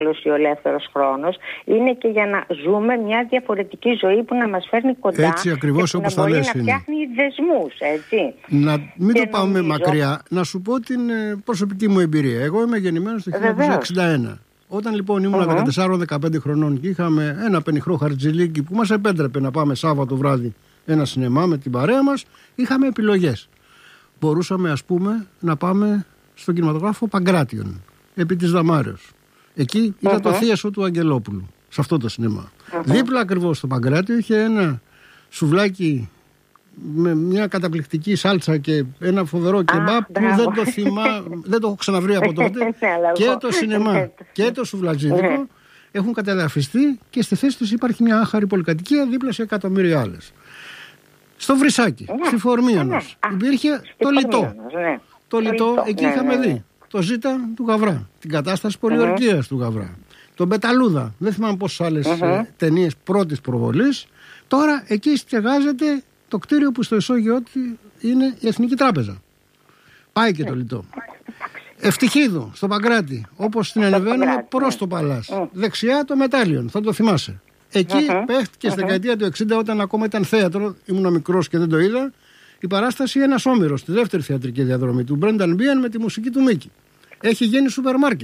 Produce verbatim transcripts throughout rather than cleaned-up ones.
ο ελεύθερος χρόνος, είναι και για να ζούμε μια διαφορετική ζωή που να μας φέρνει κοντά. Έτσι ακριβώς όπως το λες είναι. Να φτιάχνει δεσμούς, έτσι. Να μην και το πάμε νομίζω... μακριά. Να σου πω την προσωπική μου εμπειρία. Εγώ είμαι γεννημένος το χίλια εννιακόσια εξήντα ένα. Όταν λοιπόν ήμουν mm-hmm. δεκατέσσερα δεκαπέντε χρονών και είχαμε ένα πενιχρό χαρτζηλίκι που μας επέτρεπε να πάμε Σάββατο βράδυ ένα σινεμά με την παρέα μας, είχαμε επιλογές. Μπορούσαμε ας πούμε να πάμε στον κινηματογράφο Παγκράτιον επί της Δαμάρεως. Εκεί ήταν uh-huh. το θίασο του Αγγελόπουλου, σε αυτό το σινεμά. Uh-huh. Δίπλα ακριβώς στο Παγκράτιο είχε ένα σουβλάκι με μια καταπληκτική σάλτσα και ένα φοβερό κεμπάπ που δεν το θυμά, δεν το έχω ξαναβρει από τότε. Και το σινεμά και το σουβλατζίδικο έχουν κατεδαφιστεί και στη θέση τους υπάρχει μια άχαρη πολυκατοικία δίπλα σε εκατομμύρια άλλες. Στο Βρυσάκι, στη Φορμίωνος, υπήρχε το Λιτό. Το Λιτό, εκεί είχαμε δει το Ζήτα του Γαβρά, την κατάσταση πολιορκίας του Γαβρά, τον Πεταλούδα, δεν θυμάμαι πόσες άλλες ταινίες πρώτης προβολής. Τώρα εκεί στεγάζεται το κτίριο που στο ισόγειό του είναι η Εθνική Τράπεζα. Πάει και το Λιτό. Ευτυχίδου, στο Παγκράτη, όπως την ανεβαίνουμε προς το Παλάς. Δεξιά το Μετάλλιον, θα το θυμάσαι. Εκεί παίχτηκε στη δεκαετία του εξήντα, όταν ακόμα ήταν θέατρο, ήμουν μικρός και δεν το είδα, η παράσταση Ένας Όμηρος, στη δεύτερη θεατρική διαδρομή του Μπρένταν Μπίαν με τη μουσική του Μίκη. Έχει γίνει σούπερ μάρκετ.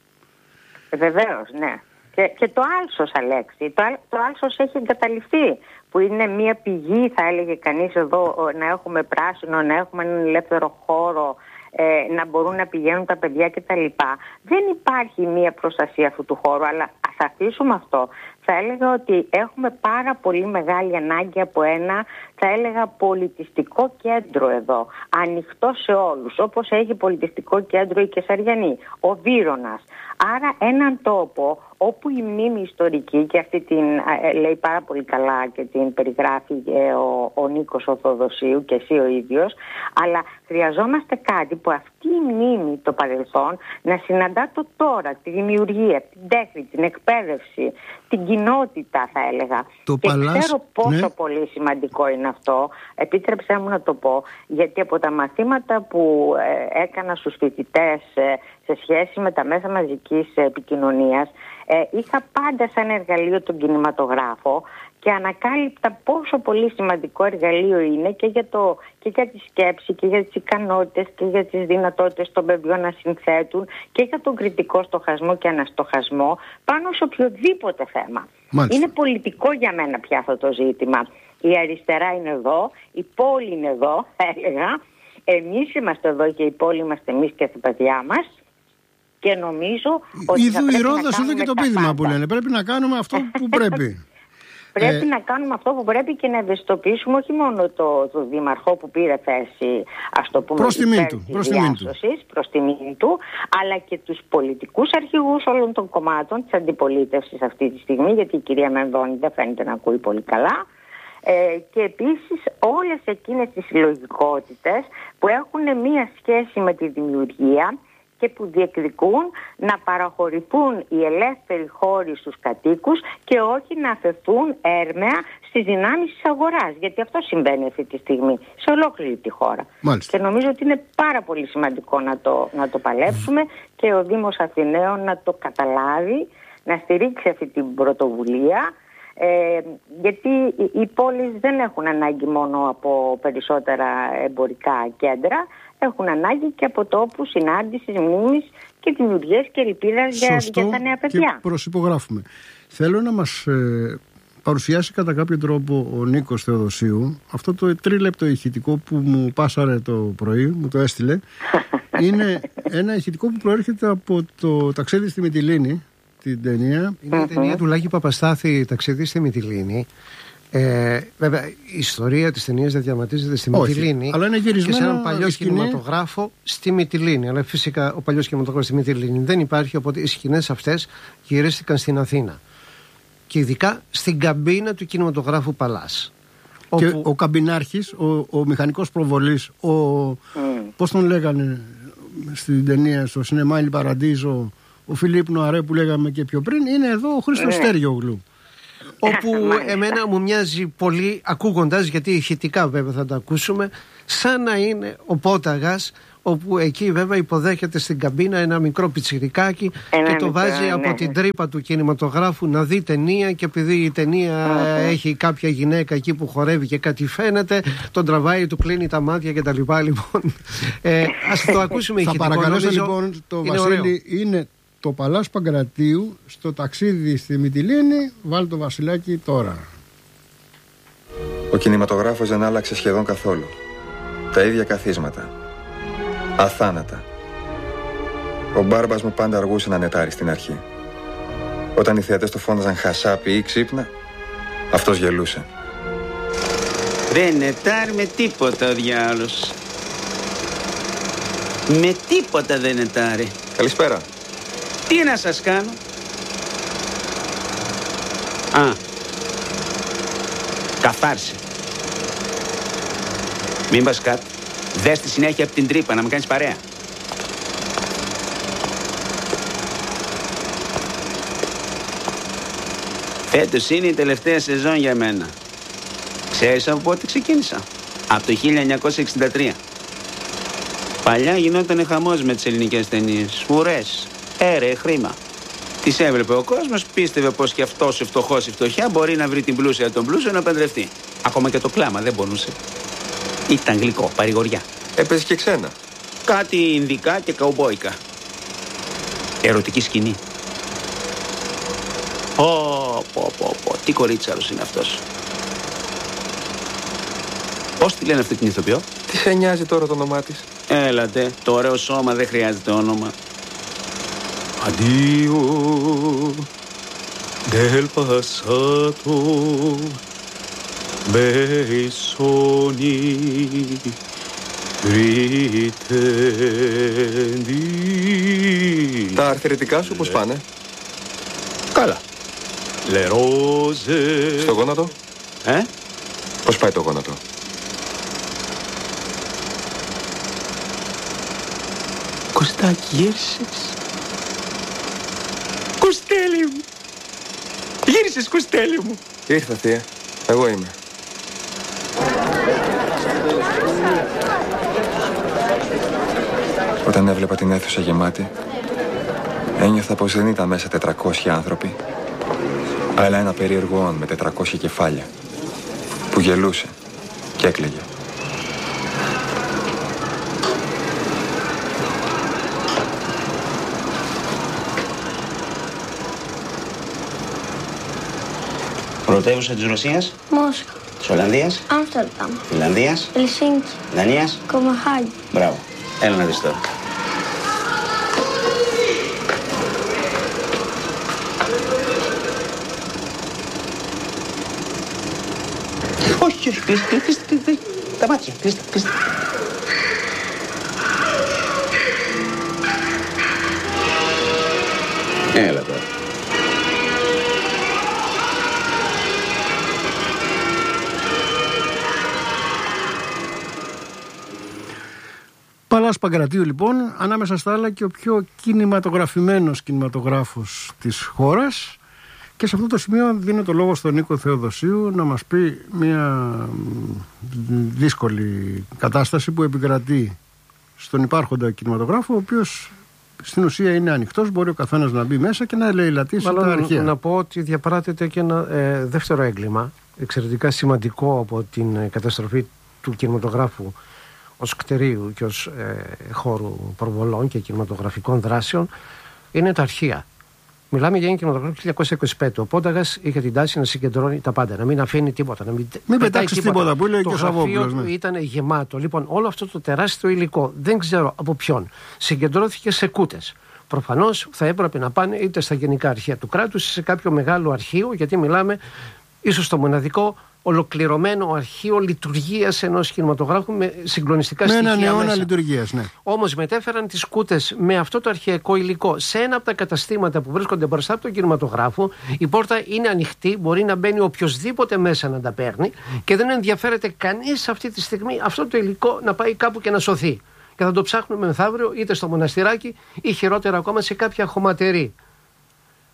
Βεβαίως, ναι. Και, και το Άλσος, Αλέξη. Το, το Άλσος έχει εγκαταλειφθεί, που είναι μια πηγή, θα έλεγε κανείς εδώ, να έχουμε πράσινο, να έχουμε έναν ελεύθερο χώρο, ε, να μπορούν να πηγαίνουν τα παιδιά κτλ. Δεν υπάρχει μια προστασία αυτού του χώρου, αλλά ας αφήσουμε αυτό. Θα έλεγα ότι έχουμε πάρα πολύ μεγάλη ανάγκη από ένα, θα έλεγα, πολιτιστικό κέντρο εδώ, ανοιχτό σε όλους, όπως έχει πολιτιστικό κέντρο η Κεσαριανή, ο Βύρωνας. Άρα έναν τόπο όπου η μνήμη ιστορική, και αυτή την ε, λέει πάρα πολύ καλά και την περιγράφει ε, ο, ο Νίκος ο Θοδοσίου και εσύ ο ίδιος, αλλά χρειαζόμαστε κάτι που αυτή η μνήμη, το παρελθόν, να συναντά το τώρα, τη δημιουργία, την τέχνη, την εκπαίδευση, την κοινότητα, θα έλεγα. Το και Παλάς, ξέρω πόσο ναι. πολύ σημαντικό είναι αυτό. Επίτρεψέ μου να το πω, γιατί από τα μαθήματα που ε, έκανα στους φοιτητές ε, σε σχέση με τα μέσα μαζικής επικοινωνίας, ε, είχα πάντα σαν εργαλείο τον κινηματογράφο και ανακάλυπτα πόσο πολύ σημαντικό εργαλείο είναι και για, το, και για τη σκέψη και για τις ικανότητες και για τις δυνατότητες των παιδιών να συνθέτουν και για τον κριτικό στοχασμό και αναστοχασμό πάνω σε οποιοδήποτε θέμα. Μάλιστα. Είναι πολιτικό για μένα πια αυτό το ζήτημα. Η αριστερά είναι εδώ, η πόλη είναι εδώ, θα έλεγα. Εμείς είμαστε εδώ και η πόλη είμαστε εμείς και τα παιδιά μας. Και νομίζω ότι Ιδού, θα πρέπει η Ρόδος, να εδώ και το πείδημα που λένε. Πρέπει να κάνουμε αυτό που πρέπει. Πρέπει ε... να κάνουμε αυτό που πρέπει και να ευαισθητοποιήσουμε όχι μόνο το, το δήμαρχο που πήρε θέση, ας το πούμε, προς τιμήν του, προς τιμήν του. προς τιμήν του, αλλά και τους πολιτικούς αρχηγούς όλων των κομμάτων της αντιπολίτευσης αυτή τη στιγμή, γιατί η κυρία Μενδώνη δεν φαίνεται να ακούει πολύ καλά. Ε, και επίσης όλες εκείνες τις συλλογικότητες που έχουν μία σχέση με τη δημιουργία και που διεκδικούν να παραχωρηθούν οι ελεύθεροι χώροι στους κατοίκους και όχι να αφαιθούν έρμεα στις δυνάμεις της αγοράς. Γιατί αυτό συμβαίνει αυτή τη στιγμή σε ολόκληρη τη χώρα. Μάλιστα. Και νομίζω ότι είναι πάρα πολύ σημαντικό να το, να το παλέψουμε και ο Δήμος Αθηναίων να το καταλάβει, να στηρίξει αυτή την πρωτοβουλία. Ε, γιατί οι πόλεις δεν έχουν ανάγκη μόνο από περισσότερα εμπορικά κέντρα, έχουν ανάγκη και από τόπους συνάντησης, μνήμης και δημιουργίας και ελπίδας για, για τα νέα παιδιά. Και προσυπογράφουμε. Θέλω να μας ε, παρουσιάσει κατά κάποιο τρόπο ο Νίκος Θεοδοσίου αυτό το τρίλεπτο ηχητικό που μου πάσαρε το πρωί, μου το έστειλε. Είναι ένα ηχητικό που προέρχεται από το ταξίδι στη Μυτιλήνη, την ταινία. Είναι η ταινία του Λάκη Παπαστάθη, Ταξίδι στη Μυτιλήνη. Ε, βέβαια, η ιστορία της ταινίας δεν διαματίζεται στη Μυτιλήνη, αλλά είναι και σε έναν παλιό σκηνή... κινηματογράφο στη Μυτιλήνη. Αλλά φυσικά ο παλιός κινηματογράφος στη Μυτιλήνη δεν υπάρχει, οπότε οι σκηνές αυτές γυρίστηκαν στην Αθήνα. Και ειδικά στην καμπίνα του κινηματογράφου Παλάς. Και όπου... ο καμπινάρχης, ο, ο μηχανικός προβολής, ο, mm. πώς τον λέγανε στην ταινία, στο σινεμά Il Paradiso, ο Φιλίπ Νοαρέ που λέγαμε και πιο πριν, είναι εδώ ο Χρήστος mm. Στέργιογλου. Όπου εμένα μου μοιάζει πολύ, ακούγοντας, γιατί ηχητικά βέβαια θα τα ακούσουμε, σαν να είναι ο Πόταγας όπου εκεί βέβαια υποδέχεται στην καμπίνα ένα μικρό πιτσιρικάκι ένα και το μικρό, βάζει ναι, από ναι. την τρύπα του κινηματογράφου να δει ταινία, και επειδή η ταινία Mm-hmm. έχει κάποια γυναίκα εκεί που χορεύει και κάτι φαίνεται, τον τραβάει, του κλείνει τα μάτια κτλ. Λοιπόν, ε, ας το ακούσουμε Θα ηχητικό. παρακαλέσω νομίζω λοιπόν το είναι Βασίλη, ωραίο. είναι το Παλάς Παγκρατίου στο ταξίδι στη Μυτιλήνη. Βάλ το Βασιλάκι τώρα. Ο κινηματογράφος δεν άλλαξε σχεδόν καθόλου. Τα ίδια καθίσματα. Αθάνατα. Ο μπάρμπας μου πάντα αργούσε να νετάρει στην αρχή. Όταν οι θεατές το φώναζαν χασάπι ή ξύπνα, αυτός γελούσε. Δεν νετάρει με τίποτα ο διάολος. Με τίποτα δεν νετάρει. Καλησπέρα. Τι να σας κάνω? Α, καθάρσε. Μην πας κάτω. Δες τη συνέχεια από την τρύπα να μου κάνεις παρέα. Φέτος είναι η τελευταία σεζόν για μένα. Ξέρεις από πότε ξεκίνησα? Από το χίλια εννιακόσια εξήντα τρία. Παλιά γινότανε χαμός με τις ελληνικές ταινίες. Ουρές, έρε, χρήμα. Τις έβλεπε ο κόσμος, πίστευε πως και αυτός ο φτωχός ή φτωχιά μπορεί να βρει την πλούσια τον πλούσιο να παντρευτεί. Ακόμα και το κλάμα δεν μπορούσε. Ήταν γλυκό, παρηγοριά. Έπαιζε και ξένα. Κάτι ινδικά και καουμπόικα. Ερωτική σκηνή. Πω, πω, πω, πω. Τι κορίτσαρος είναι αυτός. Πώς τη λένε αυτή την ηθοποιό? Τι σε νοιάζει τώρα το όνομά της? Έλατε, το ωραίο σώμα δεν χρειάζεται όνομα. Αντίο del passato bei sogni ritendi. Τα αρθρητικά σου πώς πάνε? Καλά. Le rose. Στο γόνατο? Ε? Πώς πάει το γόνατο? Κωστάκι, γύρισες? Κωστέλι μου! Γύρισες, Κωστέλι μου! Ήρθα, θεία. Εγώ είμαι. Όταν έβλεπα την αίθουσα γεμάτη, ένιωθα πως δεν ήταν μέσα τετρακόσιοι άνθρωποι, αλλά ένα περίεργο όν με τετρακόσια κεφάλια, που γελούσε και έκλαιγε. Πρωτεύουσα της Ρωσίας, Μόσχα, της Ολλανδίας, Άμστερνταμ, Φιλανδίας, Ελσίνκι, Δανίας. Κοπενχάγη. Μπράβο. Έλα να δεις τώρα. Όχι, όχι, κλείστε, κλείστε, κλείστε. Τα μάτια, κλείστε, κλείστε. Έλα τώρα. Παλάς Παγκρατίου λοιπόν, ανάμεσα στα άλλα και ο πιο κινηματογραφημένος κινηματογράφος της χώρας, και σε αυτό το σημείο δίνω το λόγο στον Νίκο Θεοδοσίου να μας πει μια δύσκολη κατάσταση που επικρατεί στον υπάρχοντα κινηματογράφο, ο οποίος στην ουσία είναι ανοιχτός, μπορεί ο καθένας να μπει μέσα και να ελεηλατήσει τα αρχαία. Να πω ότι διαπράττεται και ένα ε, δεύτερο έγκλημα εξαιρετικά σημαντικό από την ε, καταστροφή του κινηματογράφου ως κτηρίου και ως ε, χώρου προβολών και κινηματογραφικών δράσεων, είναι τα αρχεία. Μιλάμε για ένα κινηματογράφο του χίλια εννιακόσια είκοσι πέντε. Ο Πόνταγας είχε την τάση να συγκεντρώνει τα πάντα, να μην αφήνει τίποτα. Να μην μην πετάξει τίποτα. τίποτα που λέει το και ο Σαββόπουλος. Το ναι. Ήταν γεμάτο. Λοιπόν, όλο αυτό το τεράστιο υλικό, δεν ξέρω από ποιον, συγκεντρώθηκε σε κούτες. Προφανώς θα έπρεπε να πάνε είτε στα γενικά αρχεία του κράτους, είτε σε κάποιο μεγάλο αρχείο, γιατί μιλάμε ίσως το μοναδικό ολοκληρωμένο αρχείο λειτουργίας ενός κινηματογράφου με συγκλονιστικά με στοιχεία. Με ένα αιώνα μέσα. λειτουργίας, ναι. Όμως μετέφεραν τις κούτες με αυτό το αρχαιακό υλικό σε ένα από τα καταστήματα που βρίσκονται μπροστά από τον κινηματογράφο. Η πόρτα είναι ανοιχτή, μπορεί να μπαίνει οποιοσδήποτε μέσα να τα παίρνει και δεν ενδιαφέρεται κανείς αυτή τη στιγμή αυτό το υλικό να πάει κάπου και να σωθεί. Και θα το ψάχνουμε μεθαύριο είτε στο μοναστηράκι ή χειρότερα ακόμα σε κάποια χωματερή.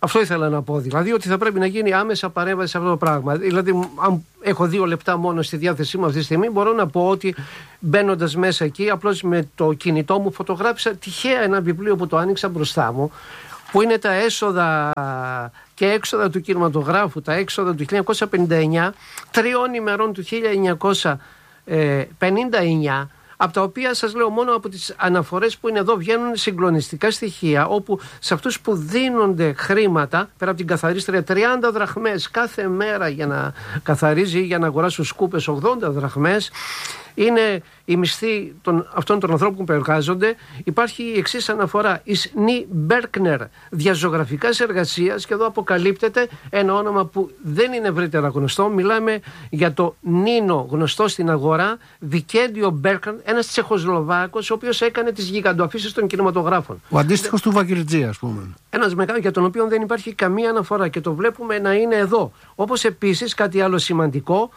Αυτό ήθελα να πω. Δηλαδή ότι θα πρέπει να γίνει άμεσα παρέμβαση σε αυτό το πράγμα. Δηλαδή, αν έχω δύο λεπτά μόνο στη διάθεσή μου αυτή τη στιγμή, μπορώ να πω ότι μπαίνοντας μέσα εκεί, απλώς με το κινητό μου φωτογράφησα τυχαία ένα βιβλίο που το άνοιξα μπροστά μου, που είναι τα έσοδα και έξοδα του κινηματογράφου, τα έξοδα του χίλια εννιακόσια πενήντα εννιά, τριών ημερών του χίλια εννιακόσια πενήντα εννιά, από τα οποία σας λέω μόνο από τις αναφορές που είναι εδώ βγαίνουν συγκλονιστικά στοιχεία, όπου σε αυτούς που δίνονται χρήματα, πέρα από την καθαρίστρια τριάντα δραχμές κάθε μέρα για να καθαρίζει, για να αγοράσουν σκούπες ογδόντα δραχμές, είναι η μισθή των, αυτών των ανθρώπων που εργάζονται. Υπάρχει η εξής αναφορά, εις Νι Μπέρκνερ, διαζωγραφικάς εργασίας, και εδώ αποκαλύπτεται ένα όνομα που δεν είναι ευρύτερα γνωστό. Μιλάμε για το Νίνο, γνωστό στην αγορά, Βικέντιο Μπέρκνερ, ένας Τσεχοσλοβάκος, ο οποίος έκανε τις γιγαντοαφήσεις των κινηματογράφων. Ο αντίστοιχος του Βακυρτζή, ας πούμε. Ένας μεγάλος για τον οποίο δεν υπάρχει καμία αναφορά και το βλέπουμε να είναι εδώ. Όπως επίσης κάτι άλλο σημαντικό,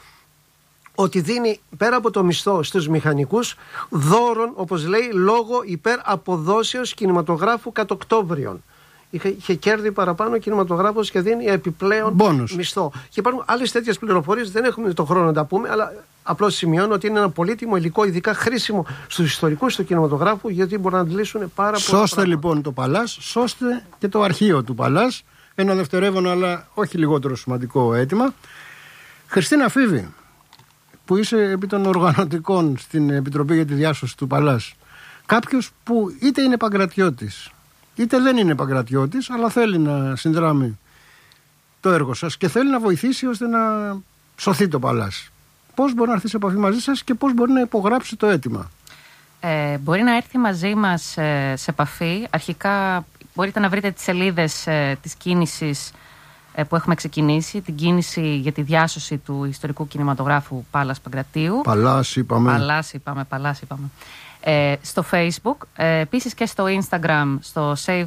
ότι δίνει πέρα από το μισθό στους μηχανικούς δώρον, όπως λέει, λόγω υπεραποδόσεως κινηματογράφου κατ' Οκτώβριον. Είχε, είχε κέρδη παραπάνω ο κινηματογράφος και δίνει επιπλέον Bonus. μισθό. Και υπάρχουν άλλες τέτοιες πληροφορίες, δεν έχουμε το χρόνο να τα πούμε, αλλά απλώς σημειώνω ότι είναι ένα πολύτιμο υλικό, ειδικά χρήσιμο στους ιστορικούς του κινηματογράφου, γιατί μπορούν να αντλήσουν πάρα πολλά. Σώστε πράγματα. λοιπόν το Παλάς, σώστε και το αρχείο του Παλάς. Ένα δευτερεύον, αλλά όχι λιγότερο σημαντικό αίτημα. Χριστίνα Φίβη, που είσαι επί των οργανωτικών στην Επιτροπή για τη Διάσωση του Παλάς, κάποιος που είτε είναι παγκρατιώτης είτε δεν είναι παγκρατιώτης, αλλά θέλει να συνδράμει το έργο σας και θέλει να βοηθήσει ώστε να σωθεί το Παλάς, πώς μπορεί να έρθει σε επαφή μαζί σας και πώς μπορεί να υπογράψει το αίτημα? Ε, μπορεί να έρθει μαζί μας ε, σε επαφή. Αρχικά μπορείτε να βρείτε τις σελίδες ε, της κίνησης που έχουμε ξεκινήσει, την κίνηση για τη διάσωση του ιστορικού κινηματογράφου Πάλας Παγκρατίου. Παλάς είπαμε. Παλάς είπαμε, Παλάς είπαμε. Ε, στο Facebook, ε, επίσης και στο Instagram, στο Save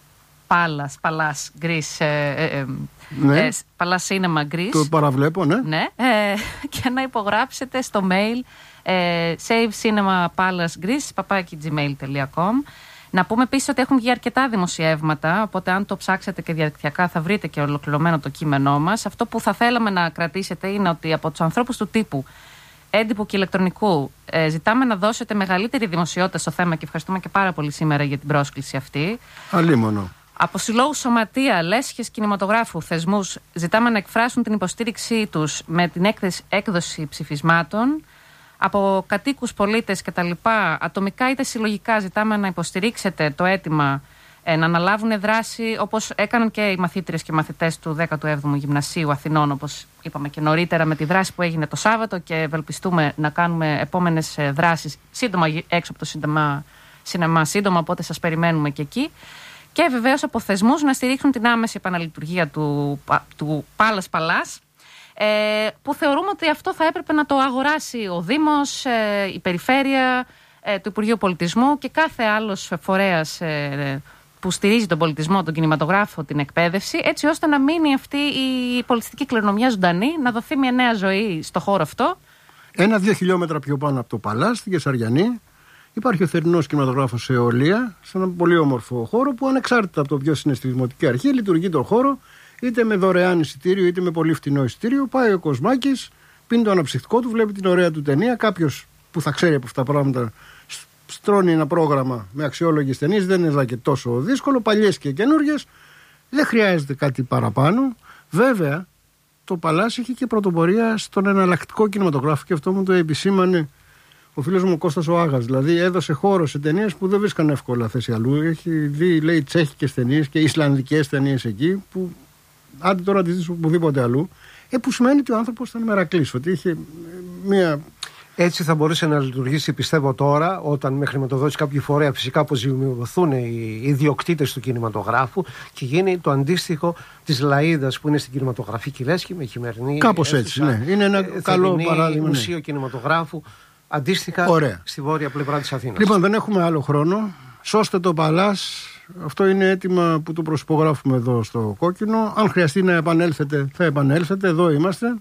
Palace, Palace Greece, ε, ε, ναι. ε, Palace Cinema Greece. Το παραβλέπω, ναι. Ναι, ε, και να υπογράψετε στο mail ε, Save Cinema Palace Greece, παπάκι τζι μέιλ τελεία κομ. Να πούμε επίσης ότι έχουν βγει αρκετά δημοσιεύματα, οπότε αν το ψάξετε και διαδικτυακά θα βρείτε και ολοκληρωμένο το κείμενό μας. Αυτό που θα θέλαμε να κρατήσετε είναι ότι από τους ανθρώπους του τύπου, έντυπου και ηλεκτρονικού, ε, ζητάμε να δώσετε μεγαλύτερη δημοσιότητα στο θέμα και ευχαριστούμε και πάρα πολύ σήμερα για την πρόσκληση αυτή. Αλίμονο. Από συλλόγους σωματεία, λέσχες κινηματογράφου, θεσμούς, ζητάμε να εκφράσουν την υποστήριξή τους με την έκδοση, έκδοση ψηφισμάτων. Από κατοίκους, πολίτες κτλ. Ατομικά είτε συλλογικά ζητάμε να υποστηρίξετε το αίτημα ε, να αναλάβουν δράση, όπως έκαναν και οι μαθήτριες και μαθητές του δέκατου έβδομου Γυμνασίου Αθηνών, όπως είπαμε και νωρίτερα, με τη δράση που έγινε το Σάββατο, και ευελπιστούμε να κάνουμε επόμενες δράσεις σύντομα έξω από το σινεμά, σινεμά σύντομα, οπότε σας περιμένουμε και εκεί. Και βεβαίως από θεσμούς να στηρίξουν την άμεση επαναλειτουργία του, του Πάλας Παλάς, Ε, που θεωρούμε ότι αυτό θα έπρεπε να το αγοράσει ο Δήμος, ε, η Περιφέρεια, ε, το Υπουργείο Πολιτισμού και κάθε άλλος φορέας ε, που στηρίζει τον πολιτισμό, τον κινηματογράφο, την εκπαίδευση, έτσι ώστε να μείνει αυτή η πολιτιστική κληρονομιά ζωντανή, να δοθεί μια νέα ζωή στο χώρο αυτό. Ένα-δύο χιλιόμετρα πιο πάνω από το Παλάς, στην Κεσαριανή, υπάρχει ο θερινός κινηματογράφος Αιωλία, σε έναν πολύ όμορφο χώρο που, ανεξάρτητα από το ποιος είναι στη Δημοτική Αρχή, λειτουργεί τον χώρο είτε με δωρεάν εισιτήριο είτε με πολύ φτηνό εισιτήριο. Πάει ο Κοσμάκης, πίνει το αναψυκτικό του, βλέπει την ωραία του ταινία. Κάποιος που θα ξέρει από αυτά τα πράγματα στρώνει ένα πρόγραμμα με αξιόλογες ταινίες. Δεν είναι εδώ και τόσο δύσκολο, παλιές και καινούργιες. Δεν χρειάζεται κάτι παραπάνω. Βέβαια, το Παλάς είχε και πρωτοπορία στον εναλλακτικό κινηματογράφο και αυτό μου το επισήμανε ο φίλος μου ο Κώστας ο Άγας. Δηλαδή, έδωσε χώρο σε ταινίες που δεν βρίσκαν εύκολα θέση αλλού. Έχει δει, λέει, τσέχικες ταινίες και ισλανδικές ταινίες εκεί που. Άντε τώρα να τη δεις οπουδήποτε αλλού, ε, που σημαίνει ότι ο άνθρωπος ήταν μερακλής, ότι είχε μία. Έτσι θα μπορούσε να λειτουργήσει, πιστεύω, τώρα, όταν με χρηματοδότηση κάποιου φορέα φυσικά αποζημιωθούν οι ιδιοκτήτες του κινηματογράφου και γίνει το αντίστοιχο της Λαΐδας που είναι στην κινηματογραφική λέσχη με χειμερινή. Κάπως έτσι, ναι. Είναι ένα ε, καλό παράδειγμα. Μουσείο ναι. κινηματογράφου, αντίστοιχα Ωραία. στη βόρεια πλευρά της Αθήνας. Λοιπόν, δεν έχουμε άλλο χρόνο. Σώστε το Παλάς. Αυτό είναι αίτημα που το προσυπογράφουμε εδώ στο κόκκινο. Αν χρειαστεί να επανέλθετε, θα επανέλθετε. Εδώ είμαστε.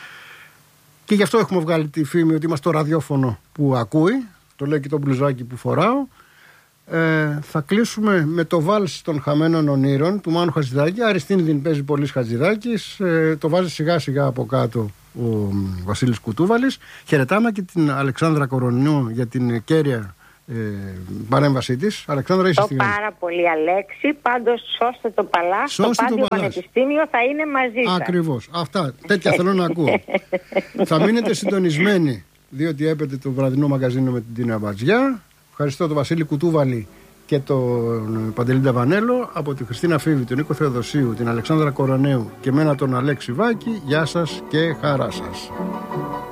Και γι' αυτό έχουμε βγάλει τη φήμη ότι είμαστε το ραδιόφωνο που ακούει. Το λέει και το μπλουζάκι που φοράω. Ε, θα κλείσουμε με το βάλς των χαμένων ονείρων του Μάνου Χατζηδάκη. Αριστείλη την παίζει Πολύς Χατζηδάκης. Ε, το βάζει σιγά σιγά από κάτω ο Βασίλης Κουτούβαλης. Χαιρετάμε και την Αλεξάνδρα Κορονιού για την κέρια ε, παρέμβασή της. Αλεξάνδρα, είσαι στη γραμμή. Πάρα πολύ, Αλέξη. Πάντως σώστε το Παλάς. Σώστε το Πάντιο το Πανεπιστήμιο θα είναι μαζί σας. Ακριβώς. Αυτά. Τέτοια θέλω να ακούω. Θα μείνετε συντονισμένοι, διότι έπεται το βραδινό μαγαζίνο με την Τίνα Μπατζιά. Ευχαριστώ τον Βασίλη Κουτούβαλη και τον Παντελή Νταβανέλο. Από τη Χριστίνα Φίβη, τον Νίκο Θεοδοσίου, την Αλεξάνδρα Κορονέου και μένα τον Αλέξη Βάκη. Γεια σας και χαρά σας.